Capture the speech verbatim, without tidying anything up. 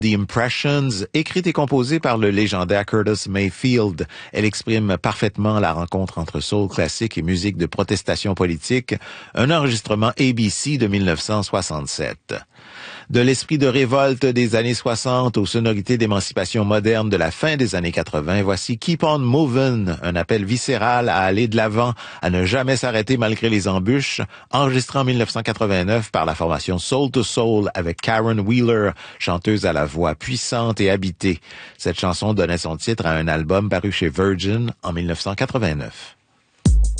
The Impressions, écrite et composée par le légendaire Curtis Mayfield. Elle exprime parfaitement la rencontre entre soul classique et musique de protestation politique, un enregistrement A B C de mille neuf cent soixante-sept. De l'esprit de révolte des années soixante aux sonorités d'émancipation moderne de la fin des années quatre-vingts, voici Keep on Movin', un appel viscéral à aller de l'avant, à ne jamais s'arrêter malgré les embûches, enregistré en mille neuf cent quatre-vingt-neuf par la formation Soul to Soul avec Karen Wheeler, chanteuse à la voix puissante et habitée. Cette chanson donnait son titre à un album paru chez Virgin en mille neuf cent quatre-vingt-neuf.